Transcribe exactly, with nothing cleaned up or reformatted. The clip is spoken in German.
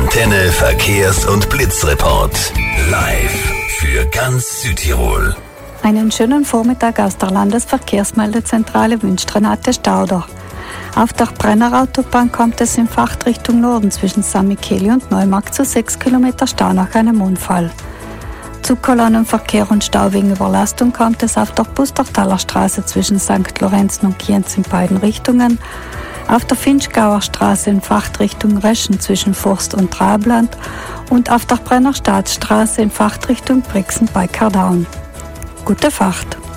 Antenne Verkehrs- und Blitzreport. Live für ganz Südtirol. Einen schönen Vormittag aus der Landesverkehrsmeldezentrale wünscht Renate Stauder. Auf der Brennerautobahn kommt es in Fachrichtung Norden zwischen San Micheli und Neumarkt zu sechs Kilometer Stau nach einem Unfall. Zu Kolonnenverkehr und Stau wegen Überlastung kommt es auf der Pustertaler Straße zwischen Sankt Lorenzen und Kienz in beiden Richtungen, auf der Finchgauer Straße in Fachrichtung Reschen zwischen Forst und Trabland und auf der Brenner Staatsstraße in Fachrichtung Brixen bei Kardaun. Gute Fahrt!